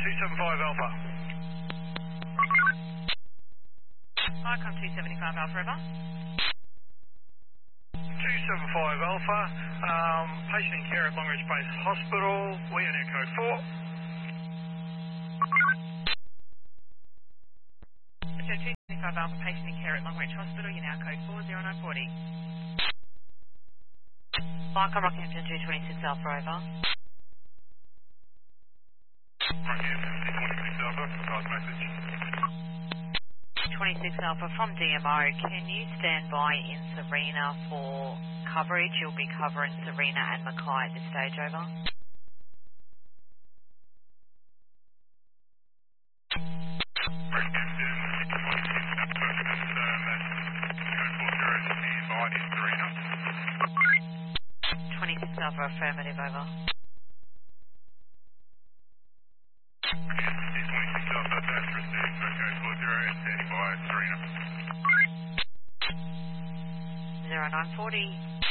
275 Alpha. Icon 275 Alpha River. 275 Alpha. Patient in care at Longreach Base Hospital. We are now code 4. So 275 Alpha, patient in care at Longreach Hospital. You're now code 40940. Icon Rockhampton 226 Alpha over. Rockhampton 226 Alpha. Nice message. 26 Alpha from DMO. Can you stand by in Serena for coverage? You'll be covering Serena and Mackay at this stage, over. Rockhampton 226 Alpha. Confirm that code 40 nearby is Serena. 26 Alpha, affirmative, over. 226 Alpha, that's received. Code 40 and standing by Serena. 0940.